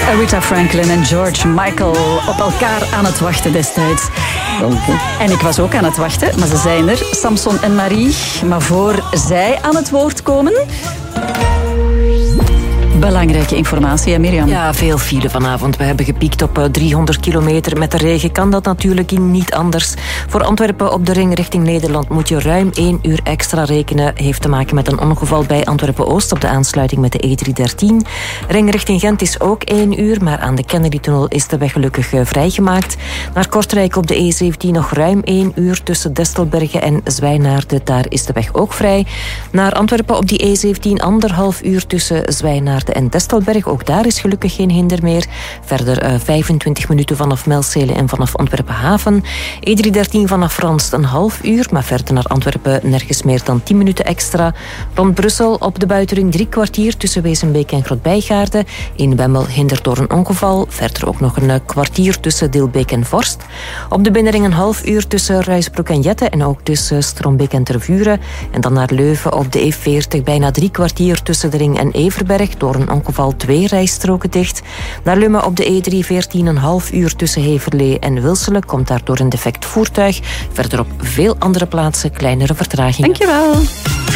Aretha Franklin en George Michael op elkaar aan het wachten destijds. En ik was ook aan het wachten, maar ze zijn er, Samson en Marie. Maar voor zij aan het woord komen... Belangrijke informatie, hè Mirjam? Ja, veel file vanavond. We hebben gepiekt op 300 kilometer. Met de regen kan dat natuurlijk niet anders. Voor Antwerpen op de ring richting Nederland moet je ruim 1 uur extra rekenen. Heeft te maken met een ongeval bij Antwerpen-Oost op de aansluiting met de E313. Ring richting Gent is ook 1 uur, maar aan de Kennedy-tunnel is de weg gelukkig vrijgemaakt. Naar Kortrijk op de E17 nog ruim 1 uur tussen Destelbergen en Zwijnaarden. Daar is de weg ook vrij. Naar Antwerpen op die E17 1,5 uur tussen Zwijnaarden en Destelberg. Ook daar is gelukkig geen hinder meer. Verder 25 minuten vanaf Melcele en vanaf Antwerpen Haven. E313 vanaf Franst een half uur, maar verder naar Antwerpen nergens meer dan 10 minuten extra. Rond Brussel op de buitenring 3 kwartier tussen Wezenbeek en Grootbijgaarden. In Wemmel hinderd door een ongeval. Verder ook nog een kwartier tussen Dilbeek en Vorst. Op de binnenring een half uur tussen Ruisbroek en Jette en ook tussen Strombeek en Tervuren. En dan naar Leuven op de E40 bijna 3 kwartier tussen de Ring en Everberg. Door een ongeval 2 rijstroken dicht. Naar Lummen op de E314 een half uur tussen Heverlee en Wilselen. Komt daardoor een defect voertuig. Verder op veel andere plaatsen kleinere vertragingen. Dankjewel.